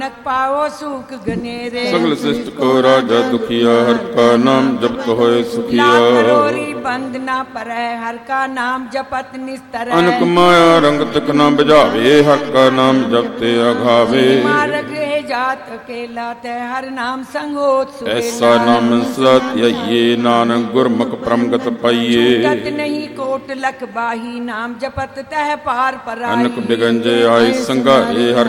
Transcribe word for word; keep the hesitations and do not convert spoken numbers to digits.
ਨਕ ਪਾਓ ਸੁਖ ਗਨੇਰੇ ਸਗਲ ਸਿਸ਼ਟ ਕੋ ਰਾਜਾ ਦੁਖੀਆ, ਹਰ ਕਾ ਨਾਮ ਜਪਤ ਹੋਏ ਸੁਖੀਆ। ਕਰੋਰੀ ਬੰਦ ਨਾ ਪਰੈ, ਹਰ ਕਾ ਨਾਮ ਜਪਤ ਨਿਸਤਰੈ। ਅਨਕ ਮਾਇਆ ਰੰਗ ਤਕ ਨਾ ਬੁਝਾਵੇ, ਹਰ ਕਾ ਨਾਮ ਜਪਤੇ ਅਘਾਵੇ। ਮਾਰਗ ਇਹ ਜਾਤ ਅਕੇਲਾ, ਤੈ ਹਰ ਨਾਮ ਸੰਗ ਹੋਤ ਸੁਹੇਲਾ। ਐਸਾ ਨਾਮ ਸਤ ਯਈਏ, ਨਾਨਕ ਗੁਰਮੁਖ ਪ੍ਰਮਗਤ ਪਾਈਏ। ਗਤ ਨਹੀਂ ਕੋਟ ਲਖ ਬਾਹੀ, ਨਾਮ ਜਪਤ ਤਹਿ ਪਾਰ ਪਰਾਈ। ਅਨਕ ਬਿਗੰਜੇ ਆਏ ਸੰਘਾਰੇ, ਹਰ